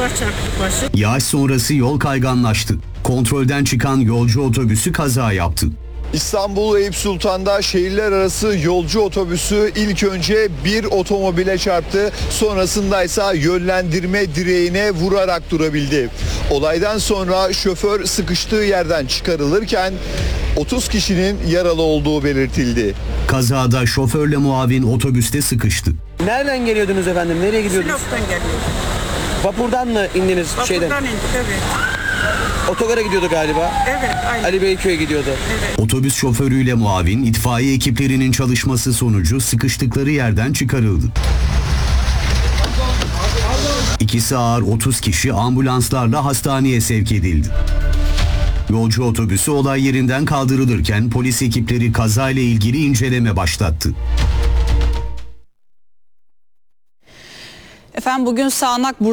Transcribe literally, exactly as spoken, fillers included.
duvar çarptı başı. Yağış sonrası yol kayganlaştı. Kontrolden çıkan yolcu otobüsü kaza yaptı. İstanbul Eyüp Sultan'da şehirler arası yolcu otobüsü ilk önce bir otomobile çarptı. Sonrasında ise yönlendirme direğine vurarak durabildi. Olaydan sonra şoför sıkıştığı yerden çıkarılırken otuz kişinin yaralı olduğu belirtildi. Kazada şoförle muavin otobüste sıkıştı. Nereden geliyordunuz efendim? Nereye gidiyordunuz? Sinop'tan geliyor. Vapurdan mı indiniz şeyden? Vapurdan indik, evet. Otogara gidiyordu galiba. Evet, aynen. Ali Beyköy'e gidiyordu. Evet. Otobüs şoförüyle muavin itfaiye ekiplerinin çalışması sonucu sıkıştıkları yerden çıkarıldı. İkisi ağır otuz kişi ambulanslarla hastaneye sevk edildi. Yolcu otobüsü olay yerinden kaldırılırken polis ekipleri kazayla ilgili inceleme başlattı. Efendim bugün sağanak